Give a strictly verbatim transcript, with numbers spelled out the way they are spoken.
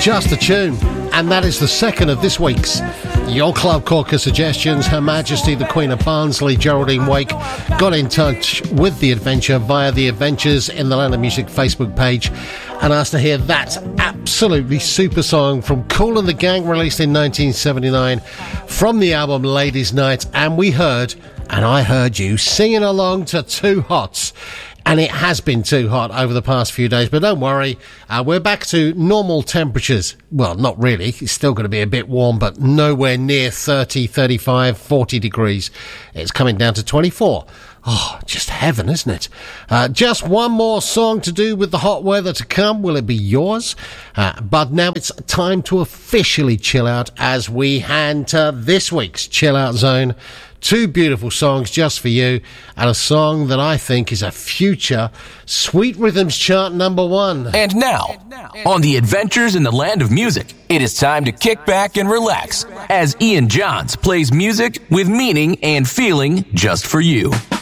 Just a tune, and that is the second of this week's Your Club Corker suggestions. Her Majesty the Queen of Barnsley, Geraldine Wake, got in touch with The Adventure via the Adventures in the Land of Music Facebook page and asked to hear that absolutely super song from Kool and the Gang, released in nineteen seventy-nine from the album Ladies' Night. And we heard, and I heard you, singing along to Too Hot. And it has been too hot over the past few days, but don't worry, uh, we're back to normal temperatures. Well, not really. It's still going to be a bit warm, but nowhere near thirty, thirty-five, forty degrees. It's coming down to twenty-four. Oh, just heaven, isn't it? Uh, just one more song to do with the hot weather to come. Will it be yours? Uh, but now it's time to officially chill out as we hand uh, this week's Chill Out Zone. Two beautiful songs just for you, and a song that I think is a future Sweet Rhythms chart number one. And now, and now, on the Adventures in the Land of Music, it is time to kick back and relax as Ian Johns plays music with meaning and feeling just for you.